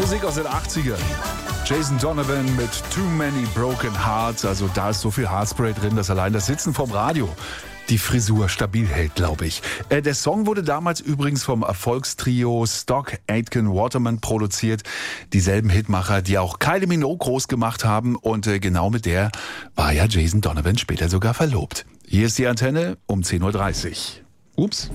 Musik aus den 80ern. Jason Donovan mit Too Many Broken Hearts. Also da ist so viel Haarspray drin, dass allein das Sitzen vorm Radio die Frisur stabil hält, glaube ich. Der Song wurde damals übrigens vom Erfolgstrio Stock Aitken Waterman produziert. Dieselben Hitmacher, die auch Kylie Minogue groß gemacht haben. Und genau mit der war ja Jason Donovan später sogar verlobt. Hier ist die Antenne um 10.30 Uhr. Ups.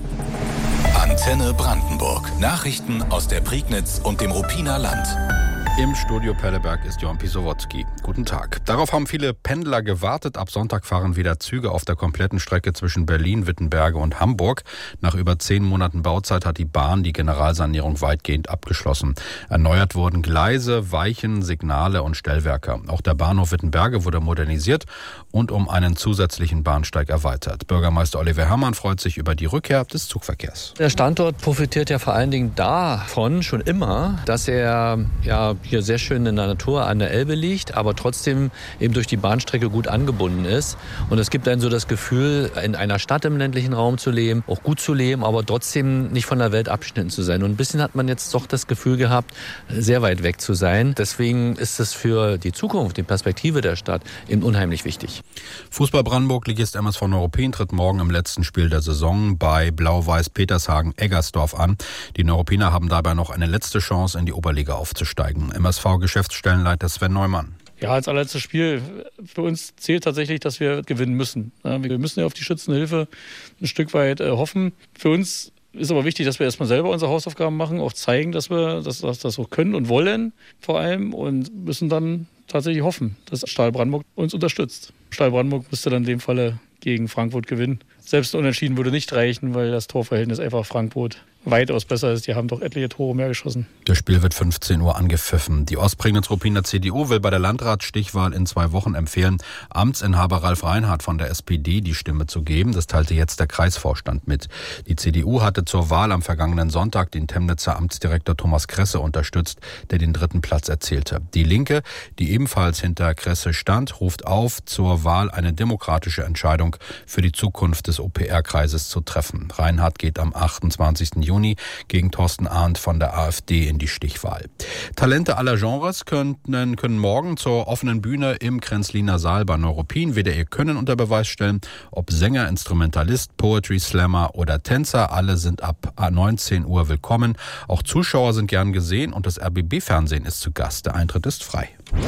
Antenne Brandenburg. Nachrichten aus der Prignitz und dem Ruppiner Land. Im Studio Pelleberg ist Jon Pisowotzki. Guten Tag. Darauf haben viele Pendler gewartet. Ab Sonntag fahren wieder Züge auf der kompletten Strecke zwischen Berlin, Wittenberge und Hamburg. Nach über 10 Monaten Bauzeit hat die Bahn die Generalsanierung weitgehend abgeschlossen. Erneuert wurden Gleise, Weichen, Signale und Stellwerke. Auch der Bahnhof Wittenberge wurde modernisiert und um einen zusätzlichen Bahnsteig erweitert. Bürgermeister Oliver Herrmann freut sich über die Rückkehr des Zugverkehrs. Der Standort profitiert ja vor allen Dingen davon schon immer, dass er hier sehr schön in der Natur an der Elbe liegt, aber trotzdem eben durch die Bahnstrecke gut angebunden ist. Und es gibt dann so das Gefühl, in einer Stadt im ländlichen Raum zu leben, auch gut zu leben, aber trotzdem nicht von der Welt abgeschnitten zu sein. Und ein bisschen hat man jetzt doch das Gefühl gehabt, sehr weit weg zu sein. Deswegen ist es für die Zukunft, die Perspektive der Stadt eben unheimlich wichtig. Fußball Brandenburg-Ligist MSV Neuruppin tritt morgen im letzten Spiel der Saison bei Blau-Weiß Petershagen-Eggersdorf an. Die Neuruppiner haben dabei noch eine letzte Chance, in die Oberliga aufzusteigen. MSV-Geschäftsstellenleiter Sven Neumann. Ja, als allerletztes Spiel. Für uns zählt tatsächlich, dass wir gewinnen müssen. Wir müssen ja auf die Schützenhilfe ein Stück weit hoffen. Für uns ist aber wichtig, dass wir erstmal selber unsere Hausaufgaben machen, auch zeigen, dass wir das auch können und wollen vor allem und müssen dann tatsächlich hoffen, dass Stahl Brandenburg uns unterstützt. Stahl Brandenburg müsste dann in dem Falle gegen Frankfurt gewinnen. Selbst ein Unentschieden würde nicht reichen, weil das Torverhältnis einfach Frankfurt weitaus besser ist. Die haben doch etliche Tore mehr geschossen. Das Spiel wird 15 Uhr angepfiffen. Die Ostprignitz-Ruppiner CDU will bei der Landratsstichwahl in 2 Wochen empfehlen, Amtsinhaber Ralf Reinhardt von der SPD die Stimme zu geben. Das teilte jetzt der Kreisvorstand mit. Die CDU hatte zur Wahl am vergangenen Sonntag den Temnitzer Amtsdirektor Thomas Kresse unterstützt, der den 3. Platz erzielte. Die Linke, die ebenfalls hinter Kresse stand, ruft auf, zur Wahl eine demokratische Entscheidung für die Zukunft des OPR-Kreises zu treffen. Reinhardt geht am 28. Juni gegen Thorsten Arndt von der AfD in die Stichwahl. Talente aller Genres können morgen zur offenen Bühne im Kränzliner Saal bei Neuruppin wieder ihr Können unter Beweis stellen. Ob Sänger, Instrumentalist, Poetry Slammer oder Tänzer, alle sind ab 19 Uhr willkommen. Auch Zuschauer sind gern gesehen und das RBB-Fernsehen ist zu Gast. Der Eintritt ist frei.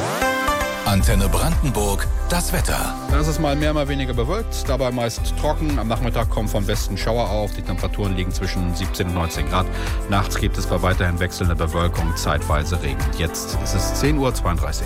Antenne Brandenburg, das Wetter. Das ist mal mehr, mal weniger bewölkt, dabei meist trocken. Am Nachmittag kommen vom Westen Schauer auf. Die Temperaturen liegen zwischen 17 und 19 Grad. Nachts gibt es bei weiterhin wechselnder Bewölkung zeitweise Regen. Jetzt ist es 10.32 Uhr.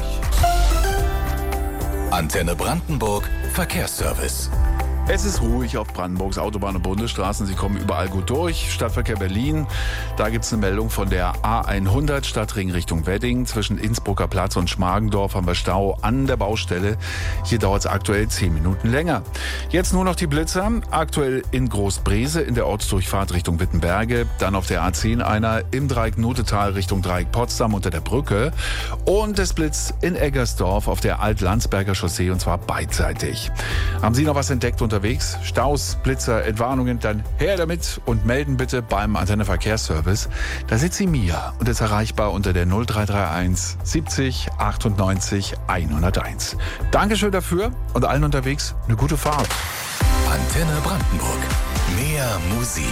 Antenne Brandenburg, Verkehrsservice. Es ist ruhig auf Brandenburgs Autobahn- und Bundesstraßen. Sie kommen überall gut durch. Stadtverkehr Berlin, da gibt es eine Meldung von der A100 Stadtring Richtung Wedding. Zwischen Innsbrucker Platz und Schmargendorf haben wir Stau an der Baustelle. Hier dauert es aktuell 10 Minuten länger. Jetzt nur noch die Blitzer. Aktuell in Großbrese in der Ortsdurchfahrt Richtung Wittenberge. Dann auf der A10 einer im Dreieck Notetal Richtung Dreieck Potsdam unter der Brücke. Und es blitzt in Eggersdorf auf der Alt-Landsberger Chaussee und zwar beidseitig. Haben Sie noch was entdeckt unterwegs? Staus, Blitzer, Entwarnungen, dann her damit und melden bitte beim Antenne Verkehrsservice. Da sitzt die Mia und ist erreichbar unter der 0331 70 98 101. Dankeschön dafür und allen unterwegs eine gute Fahrt. Antenne Brandenburg. Mehr Musik.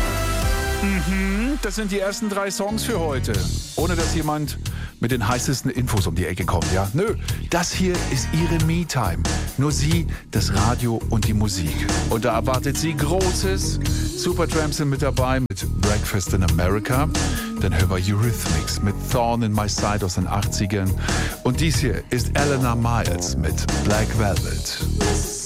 Das sind die ersten 3 Songs für heute. Ohne dass jemand mit den heißesten Infos um die Ecke kommt, ja? Nö, das hier ist ihre Me-Time. Nur sie, das Radio und die Musik. Und da erwartet sie Großes. Supertramp sind mit dabei mit Breakfast in America. Dann hören wir Eurythmics mit Thorn in My Side aus den 80ern. Und dies hier ist Eleanor Miles mit Black Velvet.